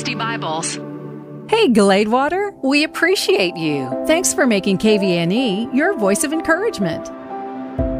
Christie Bibles. Hey, Gladewater, we appreciate you. Thanks for making KVNE your voice of encouragement.